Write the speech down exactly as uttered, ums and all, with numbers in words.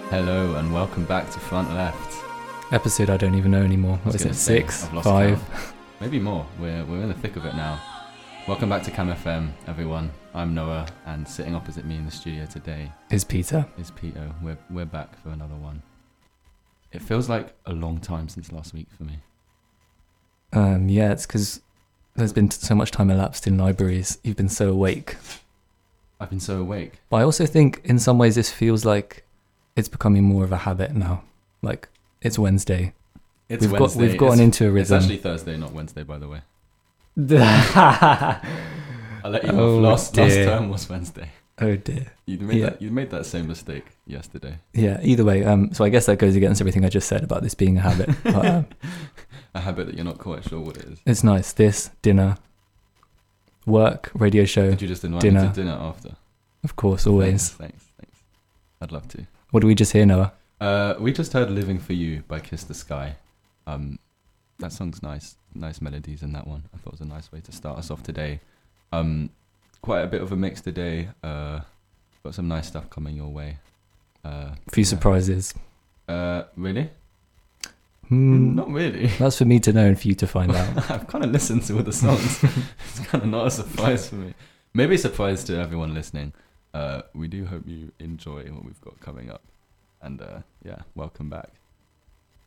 Hello and welcome back to Front Left. Episode I don't even know anymore. What is it? Say, Six? Five? Count. Maybe more. We're we're in the thick of it now. Welcome back to Cam F M, everyone. I'm Noah, and sitting opposite me in the studio today is Peter. Is Peter. We're we're back for another one. It feels like a long time since last week for me. Um, yeah, it's because there's been so much time elapsed in libraries. You've been so awake. I've been so awake. But I also think in some ways this feels like it's becoming more of a habit now. Like, it's Wednesday. It's we've Wednesday. Got, we've gotten it's, into a rhythm. It's actually Thursday, not Wednesday, by the way. I'll let you oh, know. Last, dear. last term was Wednesday. Oh dear. You made yeah. that. You made that same mistake yesterday. Yeah. Either way, um, so I guess that goes against everything I just said about this being a habit. But, um, a habit that you're not quite sure what it is. It's nice. This dinner, work, radio show. Did you just invite dinner. me to dinner after? Of course, always. Thanks, thanks, thanks. I'd love to. What did we just hear, Noah? Uh, we just heard "Living for You" by Kiss the Sky. Um, that song's nice, nice melodies in that one. I thought it was a nice way to start us off today. Um, quite a bit of a mix today. Uh, got some nice stuff coming your way. Uh, a few yeah. surprises. Uh, really? Hmm. Not really. That's for me to know and for you to find out. I've kind of listened to all the songs. It's kind of not a surprise for me. Maybe a surprise to everyone listening. Uh, we do hope you enjoy what we've got coming up. And uh, yeah, welcome back.